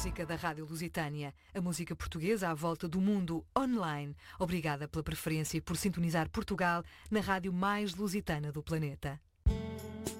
música da Rádio Lusitânia. A música portuguesa à volta do mundo online. Obrigada pela preferência e por sintonizar Portugal na rádio mais lusitana do planeta.